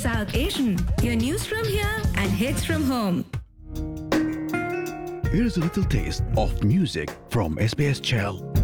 South Asian. Your news from here and hits from home. Here's a little taste of music from SBS Chell.